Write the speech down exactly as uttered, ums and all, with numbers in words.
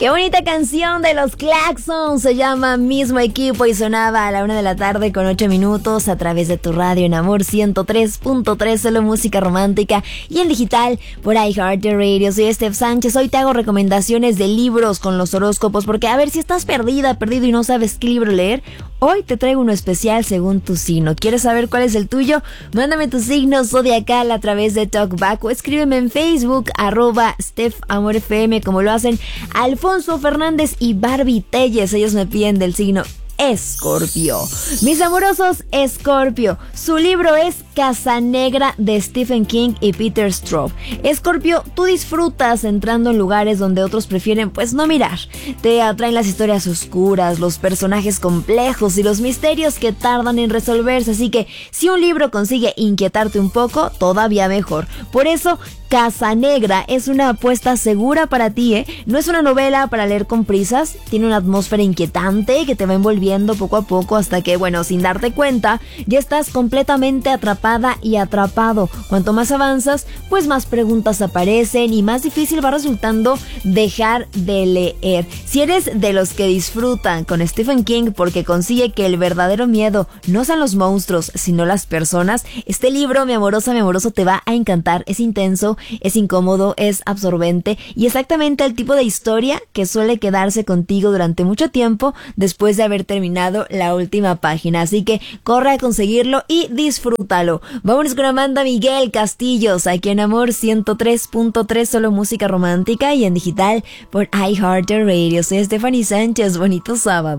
Qué bonita canción de los Claxons, se llama Mismo Equipo y sonaba a la una de la tarde con ocho minutos a través de tu radio en Amor ciento tres punto tres, solo música romántica y en digital por iHeartRadio. Soy Steph Sánchez, hoy te hago recomendaciones de libros con los horóscopos porque a ver si estás perdida, perdido y no sabes qué libro leer, hoy te traigo uno especial según tu signo. ¿Quieres saber cuál es el tuyo? Mándame tu signo zodiacal a través de TalkBack o escríbeme en Facebook arroba StephAmorFM como lo hacen Alfonso Fernández y Barbie Telles. Ellos me piden del signo Escorpio. Mis amorosos Escorpio, su libro es Casa Negra de Stephen King y Peter Straub. Escorpio, tú disfrutas entrando en lugares donde otros prefieren pues no mirar. Te atraen las historias oscuras, los personajes complejos y los misterios que tardan en resolverse, así que si un libro consigue inquietarte un poco, todavía mejor. Por eso Casa Negra es una apuesta segura para ti, ¿eh? No es una novela para leer con prisas, tiene una atmósfera inquietante que te va envolviendo poco a poco hasta que, bueno, sin darte cuenta, ya estás completamente atrapada y atrapado. Cuanto más avanzas, pues más preguntas aparecen y más difícil va resultando dejar de leer. Si eres de los que disfrutan con Stephen King porque consigue que el verdadero miedo no sean los monstruos, sino las personas, este libro, mi amorosa, mi amoroso, te va a encantar. Es intenso, es incómodo, es absorbente y exactamente el tipo de historia que suele quedarse contigo durante mucho tiempo después de haber terminado la última página. Así que corre a conseguirlo y disfrútalo. Vámonos con Amanda Miguel Castillos, aquí en Amor ciento tres punto tres, solo música romántica y en digital por iHeartRadio. Soy Stephanie Sánchez, bonito sábado.